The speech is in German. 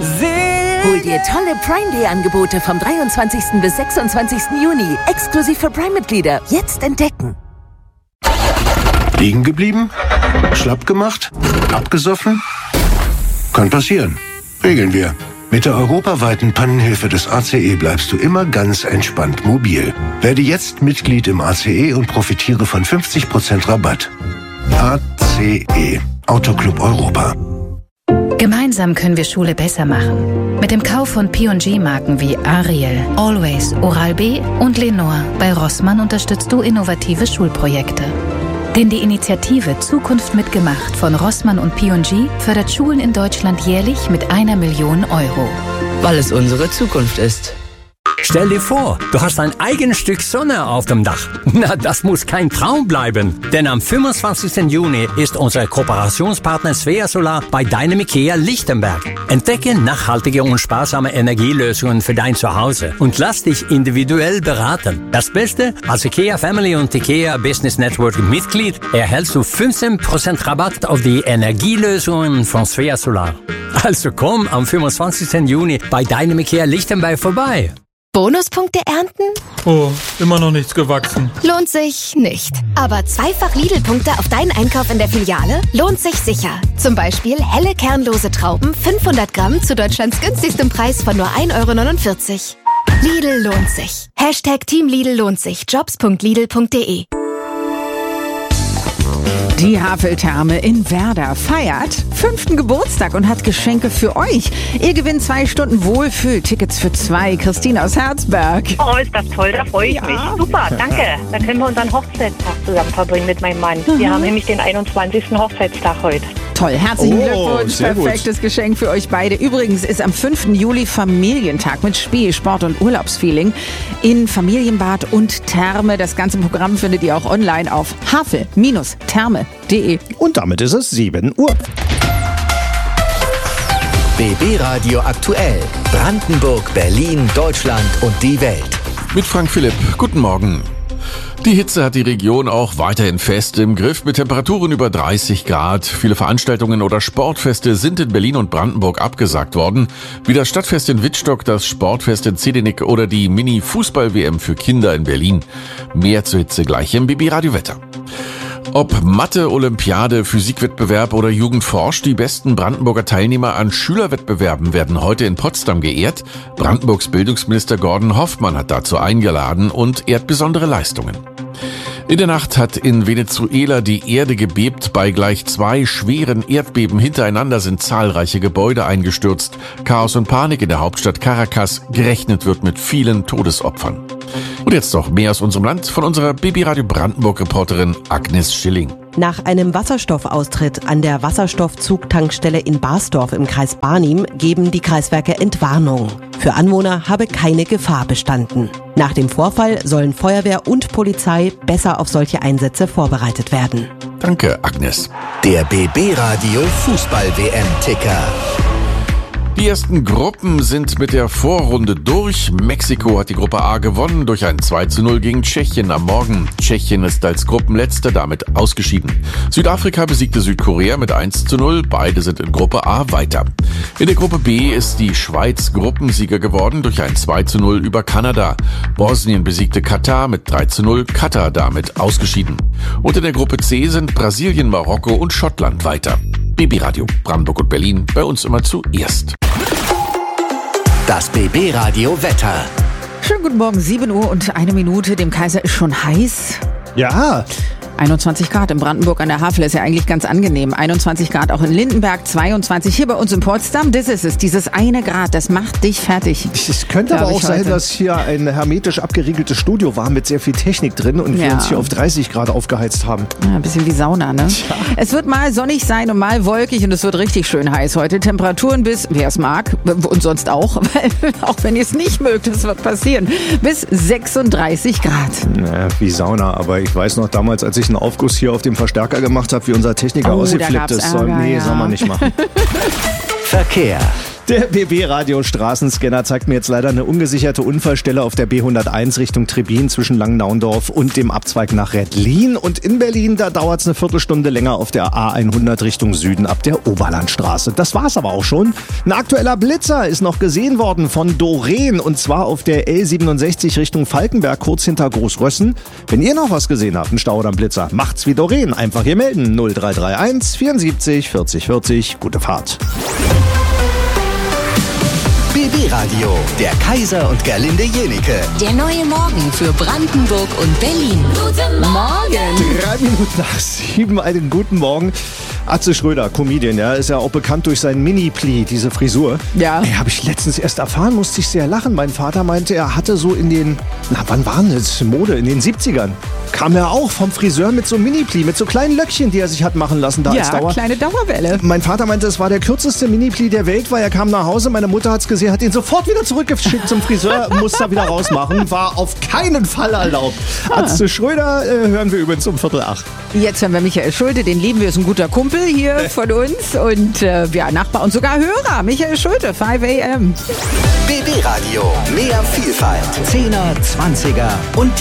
Hol dir tolle Prime Day Angebote vom 23. bis 26. Juni. Exklusiv für Prime-Mitglieder. Jetzt entdecken. Liegen geblieben? Schlapp gemacht? Abgesoffen? Kann passieren. Regeln wir. Mit der europaweiten Pannenhilfe des ACE bleibst du immer ganz entspannt mobil. Werde jetzt Mitglied im ACE und profitiere von 50% Rabatt. ACE. Autoclub Europa. Gemeinsam können wir Schule besser machen. Mit dem Kauf von P&G-Marken wie Ariel, Always, Oral-B und Lenore bei Rossmann unterstützt du innovative Schulprojekte. Denn die Initiative Zukunft mitgemacht von Rossmann und P&G fördert Schulen in Deutschland jährlich mit 1 Million Euro. Weil es unsere Zukunft ist. Stell dir vor, du hast ein eigenes Stück Sonne auf dem Dach. Na, das muss kein Traum bleiben. Denn am 25. Juni ist unser Kooperationspartner Svea Solar bei deinem IKEA Lichtenberg. Entdecke nachhaltige und sparsame Energielösungen für dein Zuhause und lass dich individuell beraten. Das Beste, als IKEA Family und IKEA Business Network Mitglied erhältst du 15% Rabatt auf die Energielösungen von Svea Solar. Also komm am 25. Juni bei deinem IKEA Lichtenberg vorbei. Bonuspunkte ernten? Oh, immer noch nichts gewachsen. Lohnt sich nicht. Aber zweifach Lidl-Punkte auf deinen Einkauf in der Filiale lohnt sich sicher. Zum Beispiel helle kernlose Trauben 500 Gramm zu Deutschlands günstigstem Preis von nur 1,49 €. Lidl lohnt sich. Team Lidl lohnt sich. Jobs.lidl.de. Die Haveltherme in Werder feiert 5. Geburtstag und hat Geschenke für euch. Ihr gewinnt 2 Stunden Wohlfühl-Tickets für 2. Christine aus Herzberg. Oh, ist das toll, da freue ich mich. Super, danke. Da können wir unseren Hochzeitstag zusammen verbringen mit meinem Mann. Wir haben nämlich den 21. Hochzeitstag heute. Toll, herzlichen Glückwunsch. Perfektes Geschenk für euch beide. Übrigens ist am 5. Juli Familientag mit Spiel, Sport und Urlaubsfeeling in Familienbad und Therme. Das ganze Programm findet ihr auch online auf havel-therme.de. Und damit ist es 7 Uhr. BB Radio aktuell. Brandenburg, Berlin, Deutschland und die Welt. Mit Frank Philipp. Guten Morgen. Die Hitze hat die Region auch weiterhin fest im Griff mit Temperaturen über 30 Grad. Viele Veranstaltungen oder Sportfeste sind in Berlin und Brandenburg abgesagt worden. Wie das Stadtfest in Wittstock, das Sportfest in Zedinik oder die Mini-Fußball-WM für Kinder in Berlin. Mehr zur Hitze gleich im BB Radio Wetter. Ob Mathe, Olympiade, Physikwettbewerb oder Jugend forscht, die besten Brandenburger Teilnehmer an Schülerwettbewerben werden heute in Potsdam geehrt. Brandenburgs Bildungsminister Gordon Hoffmann hat dazu eingeladen und ehrt besondere Leistungen. In der Nacht hat in Venezuela die Erde gebebt. Bei gleich 2 schweren Erdbeben hintereinander sind zahlreiche Gebäude eingestürzt. Chaos und Panik in der Hauptstadt Caracas. Gerechnet wird mit vielen Todesopfern. Und jetzt noch mehr aus unserem Land von unserer BB Radio Brandenburg-Reporterin Agnes Schilling. Nach einem Wasserstoffaustritt an der Wasserstoffzugtankstelle in Barsdorf im Kreis Barnim geben die Kreiswerke Entwarnung. Für Anwohner habe keine Gefahr bestanden. Nach dem Vorfall sollen Feuerwehr und Polizei besser auf solche Einsätze vorbereitet werden. Danke, Agnes. Der BB Radio Fußball-WM-Ticker. Die ersten Gruppen sind mit der Vorrunde durch. Mexiko hat die Gruppe A gewonnen durch ein 2:0 gegen Tschechien am Morgen. Tschechien ist als Gruppenletzter damit ausgeschieden. Südafrika besiegte Südkorea mit 1:0. Beide sind in Gruppe A weiter. In der Gruppe B ist die Schweiz Gruppensieger geworden durch ein 2:0 über Kanada. Bosnien besiegte Katar mit 3:0. Katar damit ausgeschieden. Und in der Gruppe C sind Brasilien, Marokko und Schottland weiter. BB Radio Brandenburg und Berlin, bei uns immer zuerst. Das BB Radio Wetter. Schönen guten Morgen, 7 Uhr und 1 Minute. Dem Kaiser ist schon heiß. Ja. 21 Grad in Brandenburg an der Havel ist ja eigentlich ganz angenehm. 21 Grad auch in Lindenberg, 22 hier bei uns in Potsdam. Das ist es, dieses 1 Grad, das macht dich fertig. Es könnte aber auch sein, dass hier ein hermetisch abgeriegeltes Studio war mit sehr viel Technik drin und wir uns hier auf 30 Grad aufgeheizt haben. Ja, ein bisschen wie Sauna, ne? Tja. Es wird mal sonnig sein und mal wolkig und es wird richtig schön heiß heute. Temperaturen bis, wer es mag und sonst auch, weil auch wenn ihr es nicht mögt, das wird passieren, bis 36 Grad. Ja, wie Sauna, aber ich weiß noch damals, als ich einen Aufguss hier auf dem Verstärker gemacht habe, wie unser Techniker ausgeflippt ist. Ärger, nee, soll man nicht machen. Verkehr. Der BB-Radio Straßenscanner zeigt mir jetzt leider eine ungesicherte Unfallstelle auf der B101 Richtung Trebin zwischen Langennaundorf und dem Abzweig nach Rettlin. Und in Berlin, da dauert es eine Viertelstunde länger auf der A100 Richtung Süden ab der Oberlandstraße. Das war's aber auch schon. Ein aktueller Blitzer ist noch gesehen worden von Doreen und zwar auf der L67 Richtung Falkenberg, kurz hinter Großrössen. Wenn ihr noch was gesehen habt, einen Stau oder einen Blitzer, macht's wie Doreen. Einfach hier melden. 0331 74 40 40. Gute Fahrt. BB Radio, der Kaiser und Gerlinde Jenike. Der neue Morgen für Brandenburg und Berlin. Guten Morgen. 3 Minuten nach 7, einen guten Morgen. Atze Schröder, Comedian, ja, ist ja auch bekannt durch sein Mini-Pli, diese Frisur. Ja. Habe ich letztens erst erfahren, musste ich sehr lachen. Mein Vater meinte, er hatte so in den, wann waren das? Mode, in den 70ern. Kam er auch vom Friseur mit so Mini-Pli, mit so kleinen Löckchen, die er sich hat machen lassen da als Dauer. Ja, kleine Dauerwelle. Mein Vater meinte, es war der kürzeste Mini-Pli der Welt, weil er kam nach Hause, meine Mutter hat es gesehen, hat ihn sofort wieder zurückgeschickt zum Friseur, musste er wieder rausmachen, war auf keinen Fall erlaubt. Atze Schröder hören wir übrigens um 7:45. Jetzt hören wir Michael Schulte, den lieben wir, ist ein guter Kumpel hier von uns und Nachbar und sogar Hörer. Michael Schulte, 5 AM. BB Radio, mehr Vielfalt, 10er, 20er und